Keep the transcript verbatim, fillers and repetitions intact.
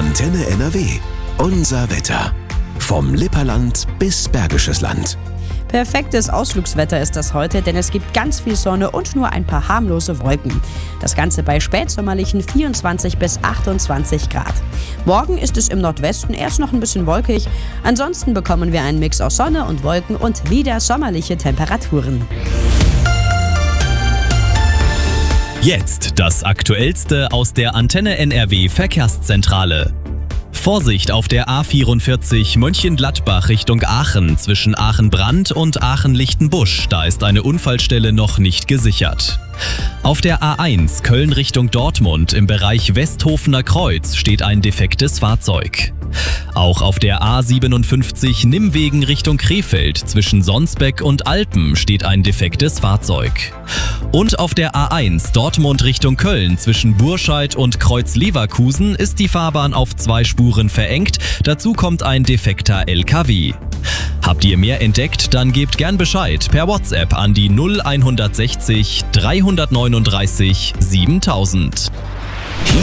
Antenne N R W. Unser Wetter. Vom Lipperland bis Bergisches Land. Perfektes Ausflugswetter ist das heute, denn es gibt ganz viel Sonne und nur ein paar harmlose Wolken. Das Ganze bei spätsommerlichen vierundzwanzig bis achtundzwanzig Grad. Morgen ist es im Nordwesten erst noch ein bisschen wolkig. Ansonsten bekommen wir einen Mix aus Sonne und Wolken und wieder sommerliche Temperaturen. Jetzt das Aktuellste aus der Antenne N R W Verkehrszentrale. Vorsicht auf der A vierundvierzig Mönchengladbach Richtung Aachen zwischen Aachen-Brand und Aachen-Lichtenbusch. Da ist eine Unfallstelle noch nicht gesichert. Auf der A eins Köln Richtung Dortmund im Bereich Westhofener Kreuz steht ein defektes Fahrzeug. Auch auf der A siebenundfünfzig Nimwegen Richtung Krefeld zwischen Sonsbeck und Alpen steht ein defektes Fahrzeug. Und auf der A eins Dortmund Richtung Köln zwischen Burscheid und Kreuz-Leverkusen ist die Fahrbahn auf zwei Spuren verengt. Dazu kommt ein defekter L K W. Habt ihr mehr entdeckt? Dann gebt gern Bescheid per WhatsApp an die null hundertsechzig dreihundertneununddreißig siebentausend.